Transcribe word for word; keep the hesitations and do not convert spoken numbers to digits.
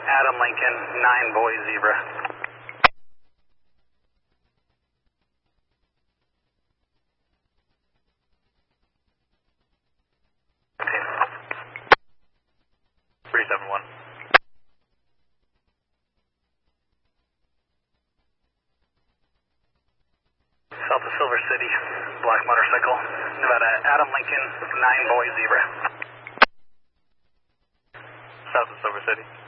Adam Lincoln, nine Boy Zebra. three seven one. South of Silver City, black motorcycle, Nevada, Adam Lincoln, nine Boy Zebra. South of Silver City.